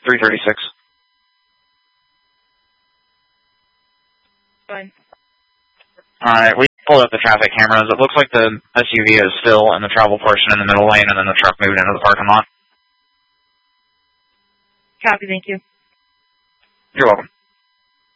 336. Fine. Alright, we pulled up the traffic cameras. It looks like the SUV is still in the travel portion in the middle lane, and then the truck moved into the parking lot. Copy, thank you. You're welcome.